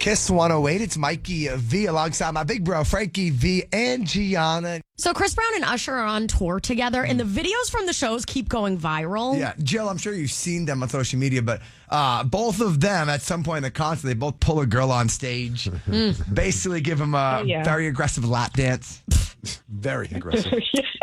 Kiss 108. It's Mikey V alongside my big bro, Frankie V and Gianna. So Chris Brown and Usher are on tour together, and the videos from the shows keep going viral. Yeah, Jill, I'm sure you've seen them on social media, but both of them, at some point in the concert, they both pull a girl on stage, basically give them a very aggressive lap dance. Very aggressive.